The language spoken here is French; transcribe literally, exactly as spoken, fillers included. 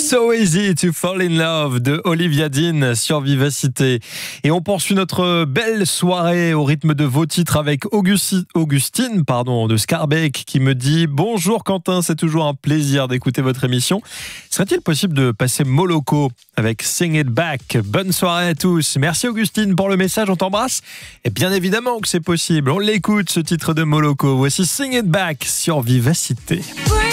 So Easy to Fall in Love de Olivia Dean sur Vivacité. Et on poursuit notre belle soirée au rythme de vos titres avec Augusti- Augustine pardon, de Scarbeck qui me dit « Bonjour Quentin, c'est toujours un plaisir d'écouter votre émission. Serait-il possible de passer Moloko avec Sing It Back ?» Bonne soirée à tous. Merci Augustine pour le message, on t'embrasse. Et bien évidemment que c'est possible, on l'écoute ce titre de Moloko. Voici Sing It Back sur Vivacité.